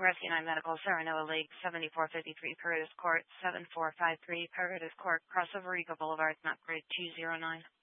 Rescue 9 Medical, Serenoa Lake, 7453 Paredes Court, 7453 Paredes Court, Crossover Rica Boulevard, map grid 209.